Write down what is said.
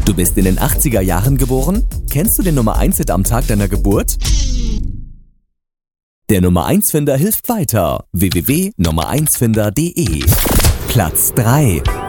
Du bist in den 80er Jahren geboren? Kennst du den Nummer 1-Hit am Tag deiner Geburt? Der Nummer 1-Finder hilft weiter. www.nummer1finder.de. Platz 3.